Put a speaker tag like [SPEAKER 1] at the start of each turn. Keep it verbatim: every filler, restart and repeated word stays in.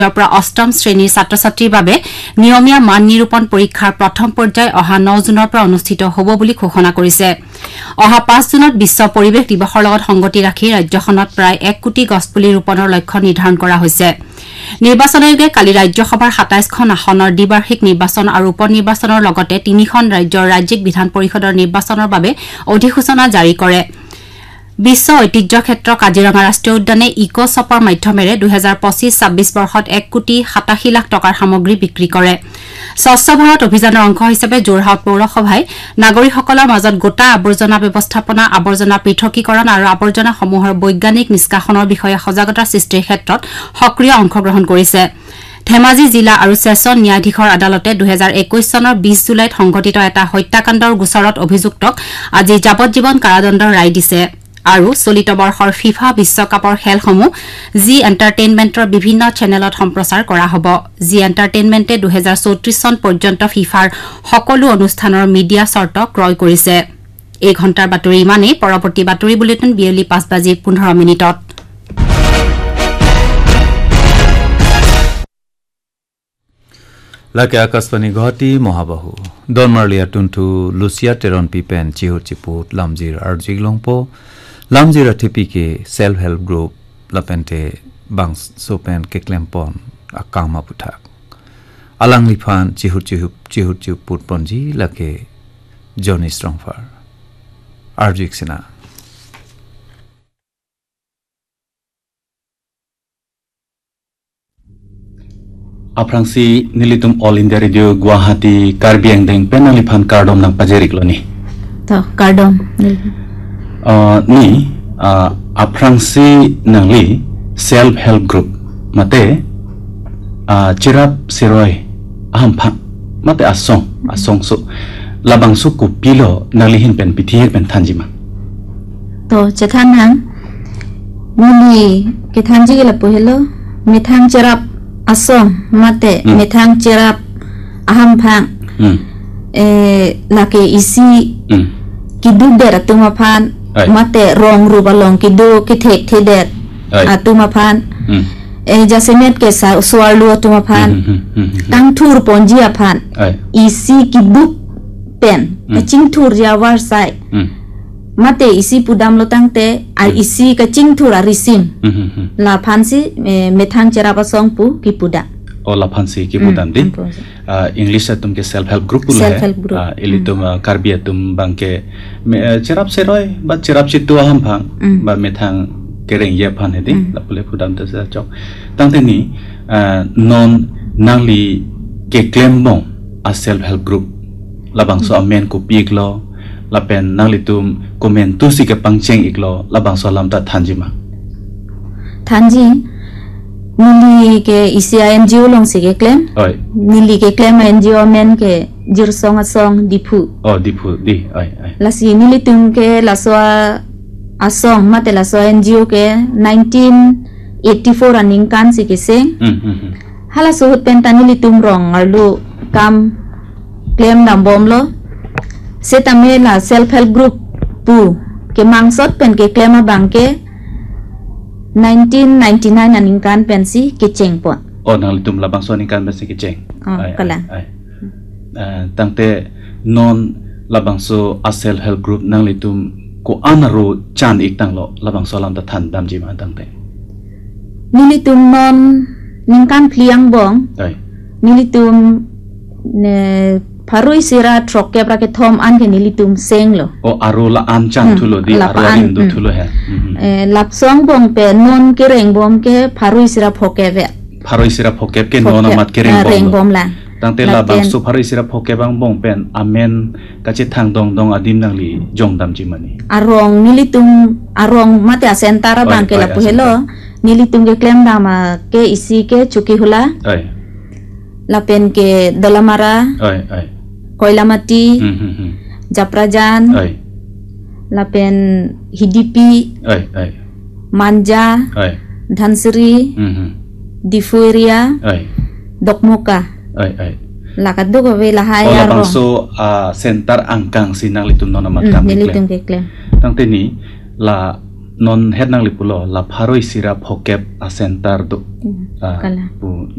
[SPEAKER 1] পৰা অষ্টম শ্ৰেণীৰ ছাত্ৰ-ছাত্ৰীৰ বাবে নিয়মীয়া মান নিৰূপণ পৰীক্ষাৰ প্ৰথম পৰ্যায় অহা ন জুনৰ পৰা অনুষ্ঠিত হ'ব বুলি ঘোষণা কৰিছে। অহা পাঁচ জুনত বিশ্ব পৰিৱেশ দিৱসৰ লগত সংগতি ৰাখি ৰাজ্যখনত প্ৰায় এক কোটি গছপুলি ৰোপণৰ লক্ষ্য নিৰ্ধাৰণ কৰা হৈছে। নিৰ্বাচন আয়োগে কালি ৰাজ্যসভাৰ সাতাইশখন আসনৰ দ্বিবাৰ্ষিক নিৰ্বাচন আৰু উপ নিৰ্বাচনৰ লগতে তিনিখন ৰাজ্যৰ ৰাজ্যিক বিধান পৰিষদৰ নিৰ্বাচনৰ বাবে অধিসূচনা জাৰি কৰে। বিশ্ব ঐতিহ্য ক্ষেত্ৰ কাজিৰঙা ৰাষ্ট্ৰীয় উদ্যানে ইক' শ্বপৰ মাধ্যমেৰে দুহেজাৰ পঁচিছ ছাব্বিছ বৰ্ষত এক কোটি সাতাশী লাখ টকাৰ সামগ্ৰী বিক্ৰী কৰে। স্বচ্ছ ভাৰত অভিযানৰ অংশ হিচাপে যোৰহাট পৌৰসভাই নাগৰিকসকলৰ মাজত গোটা আৱৰ্জনা ব্যৱস্থাপনা, আৱৰ্জনা পৃথকীকৰণ আৰু আৱৰ্জনাসমূহৰ বৈজ্ঞানিক নিষ্কাশনৰ বিষয়ে সজাগতা সৃষ্টিৰ ক্ষেত্ৰত সক্ৰিয় অংশগ্ৰহণ কৰিছে। ধেমাজি জিলা আৰু ছেছন ন্যায়াধীশৰ আদালতে দুহেজাৰ একৈশ চনৰ বিশ জুলাইত সংঘটিত এটা হত্যাকাণ্ডৰ গোচৰত অভিযুক্তক আজি যাৱজ্জীৱন কাৰাদণ্ডৰ ৰায় দিছে আৰু চলিত বৰ্ষৰ ফিফা বিশ্বকাপৰ খেলসমূহ জি এণ্টাৰটেইনমেণ্টৰ বিভিন্ন চেনেলত সম্প্ৰচাৰ কৰা হ'ব। জি এণ্টাৰটেইনমেণ্টে দুহেজাৰ চৌত্ৰিশ চন পৰ্যন্ত ফিফাৰ সকলো অনুষ্ঠানৰ মিডিয়া চৰ্ত ক্ৰয় কৰিছে। এই ঘণ্টাৰ বাতৰি ইমানেই। পৰৱৰ্তী বাতৰি বুলেটিন বিয়লি পাঁচ বাজি পোন্ধৰ মিনিটত।
[SPEAKER 2] লাকে আকাশবাণী গুৱাহাটী মহাবাহু দনমাৰলিয়া টুনটু লুচিয়া টেৰন পিপেন চিহুৰ চিপুত লামজিৰ আৰু জিগলংপ লামজিৰ ঠিপিকে সেলফ হেল্প গ্ৰুপ লাপেন্টে বাং সোপেন কেক্লেম্পন আকামা পুথাক আলাং লিফান চিহুৰ চিহুপ চিহুৰ চিপুত পঞ্জি লাকে জনি স্ট্ৰংফাৰ আৰু জিকসিনা
[SPEAKER 3] Aprangsi nilitum All India Radio Guwahati Karbiang deng penalifan kardom nang pajerik lo ni.
[SPEAKER 4] To kardom.
[SPEAKER 3] Uh, ni uh, aprangsi nang li self help group mate uh, cirap siroi aham phak mate asong asong so labang su ku pilo nang lihin pen pithier pen thanjima.
[SPEAKER 4] To chethan hang muni ke thanji ke lapo hello mithang cirap asong mate mm. methang cirap aham phang mm. eh lake isi mm. kidu der atuma phan Ay. mate rong rubalong kidu kithek thedet atuma phan mm. eh jasemet ke sa swarlu atuma phan mm -hmm. tang thur ponji aphan Ay. isi kidu pen mm. kaching thur jawar sai mm. mate isi pudam lo tangte ar mm. isi kaching thur arisim mm -hmm. la phansi methang cerapa song pu kipuda
[SPEAKER 3] o la phansi kipudan mm. din uh, english atum ke self help group pula hai uh, ilitum mm. karbi atum bangke cerap seroi ba cerap chitu aham phang mm. ba methang kereng ye phan hedi mm. la pule pudam ta sa chok tangte ni uh, non nangli ke claim bong a self help group labang so amen ko piklo lapen nanglitum komen tu si ke pangcheng iklo labang salam ta thanjima
[SPEAKER 4] thanji nili ke isi N G O long si ke claim
[SPEAKER 3] oi
[SPEAKER 4] nili ke claim N G O men ke jir song asong dipu
[SPEAKER 3] oh dipu di oi oi
[SPEAKER 4] lasi nili tum ke laswa asong mate laswa N G O ke nineteen eighty-four running kan si ke seng mm -hmm. hala suhut pen tanili tum rong arlu kam claim dam bom lo setame la self help group pu ke mangsot pen ke claim bang ke nineteen ninety-nine aning kan pensi ke chengpon
[SPEAKER 3] oh nang litum labang so aning kan pensi ke cheng
[SPEAKER 4] oh kala
[SPEAKER 3] uh, tangte non labang so a self help group nang litum ko anaru chan ik tang lo labang so lam ta than dam ji ma tangte
[SPEAKER 4] nilitum non ning kan phliang bong
[SPEAKER 3] ai
[SPEAKER 4] nilitum ne Paroi sira trokke pra ke thom an ke nilitum seng lo
[SPEAKER 3] o arola an chan hmm. thulo di arola indu thulo ha
[SPEAKER 4] eh lap song bong pe non ke reng bom ke paroi sira phoke ve
[SPEAKER 3] paroi sira phoke ke non amat ke reng bom
[SPEAKER 4] reng bom la
[SPEAKER 3] tangte la bang su paroi sira phoke bang bong pen amen kache thang dong dong adim nang li jong dam ji mani
[SPEAKER 4] arong nilitum arong mate asentara bang ke la pohelo nilitum ke claim dama ke isi ke chuki hula
[SPEAKER 3] ai
[SPEAKER 4] lapen ke dalamara
[SPEAKER 3] ai ai
[SPEAKER 4] Koilamati,
[SPEAKER 3] mm -hmm.
[SPEAKER 4] Japrajan,
[SPEAKER 3] ay.
[SPEAKER 4] lapen Hidipi,
[SPEAKER 3] ay, ay.
[SPEAKER 4] Manja,
[SPEAKER 3] ay.
[SPEAKER 4] Dhansiri,
[SPEAKER 3] mm -hmm.
[SPEAKER 4] Difuria,
[SPEAKER 3] ay.
[SPEAKER 4] Dokmoka,
[SPEAKER 3] ay, ay.
[SPEAKER 4] Lakat do gawe lahaya
[SPEAKER 3] rong.
[SPEAKER 4] rong.
[SPEAKER 3] Oh, so uh, sentar angkang sinang litum non amat
[SPEAKER 4] mm,
[SPEAKER 3] kam
[SPEAKER 4] nilitum ke claim.
[SPEAKER 3] Tang teni la non head nang lipulo la pharoi sira phokep a sentar do.
[SPEAKER 4] Mm, uh, kala.